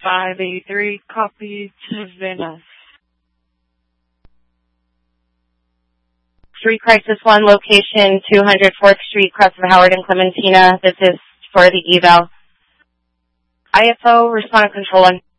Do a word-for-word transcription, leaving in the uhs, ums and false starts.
five eighty-three, copy to Venice. Street Crisis one, location two hundred fourth Street, cross of Howard and Clementina. This is for the eval. I F O, respond to control one.